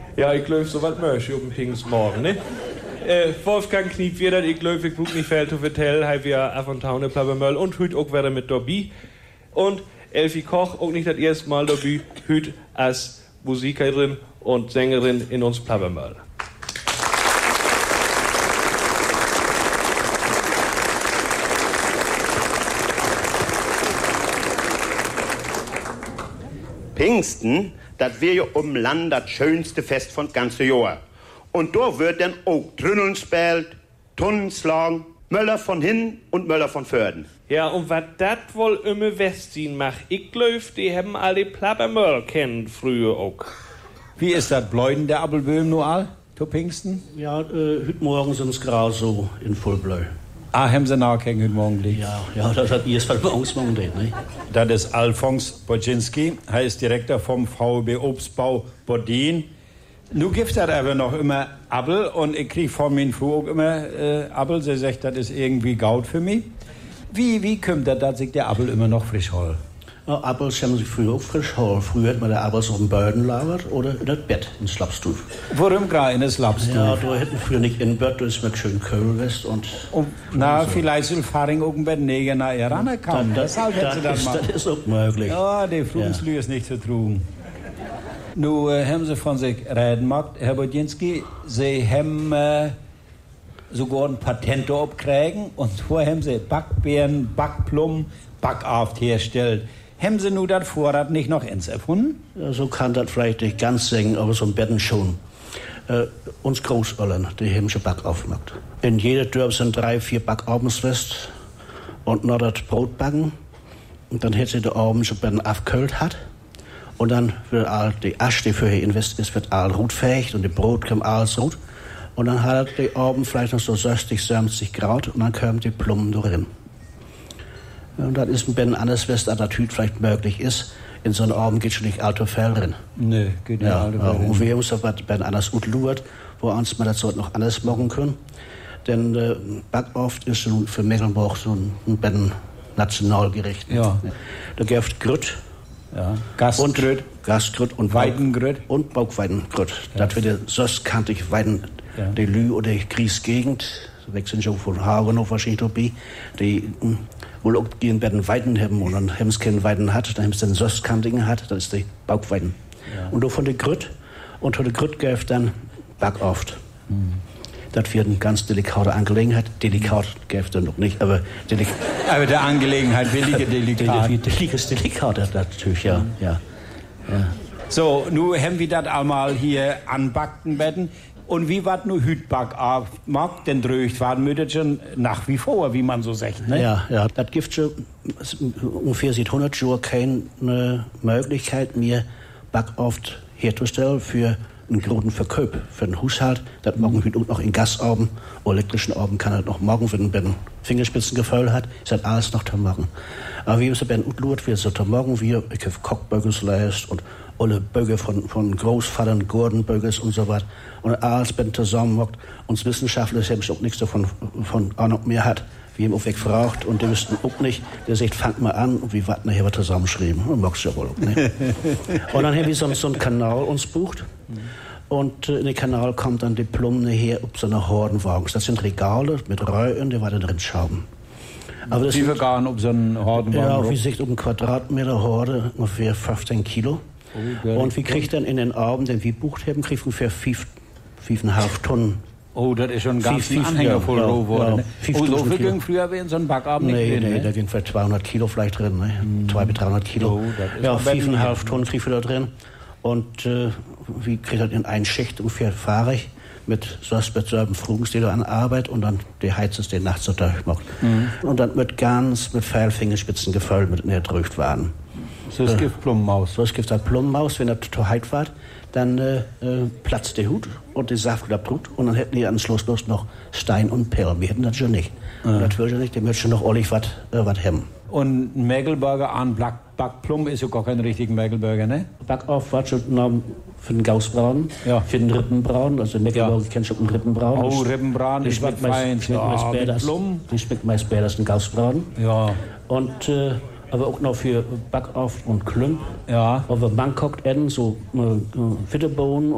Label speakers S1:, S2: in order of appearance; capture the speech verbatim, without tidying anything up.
S1: Ja, ich glaube, so was möchte ich um Pfingstmorgen, ne? Äh, Wolfgang Kniep wieder, ich glaube, ich brauche nicht viel zu vertellen, halt wir auf und Taune Plabbermöll und hüt auch wieder mit dabei. Und Elfie Koch, auch nicht das erste Mal dabei, hüt als Musikerin und Sängerin in uns Plabbermöll.
S2: Pfingsten, das wär ja um Land das schönste Fest von ganze Jahr. Und da wird dann auch Trünneln spielt, Tunnenslagen, Möller von hin und Möller von Förden.
S1: Ja, und was dat wohl immer Westin macht, ich glaub, die haben alle Plabbermöll kennt früher auch.
S3: Wie ist das Bläuden der Abelböhm nur all, zu Pfingsten?
S4: Ja, äh, heute Morgen sind's gerade so in Vollbleu.
S3: Ah, haben sie nachgehängt heute Morgen liegt?
S4: Ja, ja, das hat erst mal bei uns morgen nicht, ne?
S3: Das ist Alfons Bodzinski, er ist Direktor vom V B Obstbau Bodin. Nu gibt das aber noch immer Abel und ich krieg von mir früher auch immer äh, Abel. Sie sagt, das ist irgendwie Gaut für mich. Wie, wie kommt das, dass sich der Abel immer noch frisch holt?
S4: Ja, Appels haben sich früher auch frisch geholt. Früher hat man der Appels auf dem Böden lagert oder in das Bett, in das Schlafstuhl.
S3: Warum gerade in das Schlafstuhl?
S4: Ja, da hätten früher nicht in Bett, da ist mir schön kühl west und...
S3: und na, so. Vielleicht soll Faring auch ein Bett näher nach Iran kommen.
S4: Das, das, das, das, das ist auch möglich.
S3: Ja, die Frühslü ja. ist nicht zu trugen. Nu äh, haben sie von sich reden gemacht, Herr Bodzinski, sie haben äh, sogar ein Patent abgekriegt und so haben sie Backbeeren, Backplum, Backaft hergestellt. Haben Sie nur das Vorrat nicht noch ins erfunden?
S4: Ja, so kann das vielleicht nicht ganz singen, aber so ein Betten schon. Äh, uns Großeltern, die haben schon Backauf gemacht. In jeder Dörp sind drei, vier Backabends fest und noch das Brot backen. Und dann hätte sie die Abend schon Betten aufgekühlt hat. Und dann wird all die Asche, die für hier invest ist, wird all rotfähig und das Brot kommt alles rot. Und dann hat die Abend vielleicht noch so sechzig, siebzig Grad und dann kommen die Plummen drin. Und das ist ein bisschen anders, was da natürlich vielleicht möglich ist. In so einem Abend geht schon nicht allzu viel rein.
S3: Nee, geht nicht
S4: ja,
S3: allzu viel
S4: ja,
S3: rein.
S4: und wir haben uns aber ein anders gut luert, wo uns mal das noch anders machen können. Denn äh, Backoft ist so für Mecklenburg so ein, ein bisschen Nationalgericht.
S3: Ja.
S4: Da gibt Grüt.
S3: Ja. Gastgrüt.
S4: Gastgrüt und
S3: Weidengrüt.
S4: Und Bauchweidengrüt. Ja. Das wird ja sonst kantig Weiden, ja. Die Lü oder die Griesgegend, so wechseln schon von Hagen auf wahrscheinlich dabei, die mh, wohl auch gehen werden Weiden haben und dann haben sie keine Weiden hat, dann haben sie den Söstkantigen hat, das ist die Bauchweiden. Ja. Und auch von der Grüt und von der Grüt gibt dann Backoft. Mhm. Das wird eine ganz delikate Angelegenheit. Delikat gibt es noch nicht, aber delikat.
S3: Aber der Angelegenheit willige Delikat.
S4: Delikas Delikat natürlich, ja. Mhm. ja. ja.
S3: So, nun haben wir das einmal hier anbacken betten. Und wie war nur Hütback mag denn dröcht waren Mütterchen nach wie vor, wie man so sagt, ne?
S4: Ja, ja, das gibt schon ungefähr seit hundert Jahren keine Möglichkeit mehr Backoft herzustellen für einen großen Verkauf, für den Haushalt. Das morgen heute noch in Gasauben, elektrischen Auben kann er noch morgen, wenn man Fingerspitzengefühl hat, ist das alles noch zu machen. Aber wie es bei Utlut wird, so zu morgen, wie ich habe Kochbögels leist und alle Böge von, von Großvatern, Gurdenbögels und so was. Und alles bin zusammenmockt. Uns Wissenschaftler haben auch nichts davon von Ahnung mehr hat, wie ihm auch wegfragt. Und die wüssten auch nicht, der sagt, fangt mal an und wie was nachher was zusammenschreiben. Und magst du ja wohl auch nicht. Und dann haben wir so, so einen Kanal uns bucht. Und äh, in den Kanal kommt dann die Plummen her auf so eine Hordenwagen. Das sind Regale mit Röhren, die wir da drin schauen.
S3: Aber das wie viel garen auf so einen Hordenwagen?
S4: Ja, wie sich um einen Quadratmeter Horde ungefähr fünfzehn Kilo. Oh, und wie kriegt dann in den Abend, den wir bucht haben, kriegt ungefähr fünf Komma fünf Tonnen.
S3: Oh, das ist schon ein ganz Anhänger
S4: ja,
S3: voll
S4: ja,
S3: roh worden.
S4: Ja,
S3: oh, so viel ging früher wie in so einem Backabend
S4: nee,
S3: nicht
S4: drin,
S3: nee,
S4: ne? Da ging vielleicht zweihundert Kilo vielleicht drin, ne? Mm. zweihundert bis dreihundert Kilo. Oh, ja, fünf Komma fünf Tonnen kriegt wir da drin. Und äh, wie kriegt das in einen Schicht ungefähr fahre ich mit so einem Frugens, die da an Arbeit und dann die Heiz ist den nachts so durchmacht. Mm. Und dann mit ganz mit Pfeilfingerspitzen gefüllt mit in der Drücktwaden.
S3: So es gibt Plummenmaus.
S4: So es gibt halt Plummenmaus, wenn er zu heiß war, dann äh, äh, platzt der Hut und der Saft bleibt gut und dann hätten die am Schluss bloß noch Stein und Perlen. Wir hätten das schon nicht. Ja. Das will schon nicht, der möchte schon noch ordentlich was äh, haben.
S3: Und ein Mägelburger an Backplum ist ja gar kein richtiger Mägelburger, ne?
S4: Backauf war schon noch für den Gausbraten, ja. Für den Rippenbraten, also Mägelburger, ja. Kennst du auch einen Rippenbraten?
S3: Oh, Rippenbraten,
S4: die schmeckt meist besser als die schmeckt meist besser als ein Gausbraten.
S3: Ja.
S4: Und äh, aber auch noch für Backauf und Klümp.
S3: Ja.
S4: Aber man kocht eben so äh, Fitterbohnen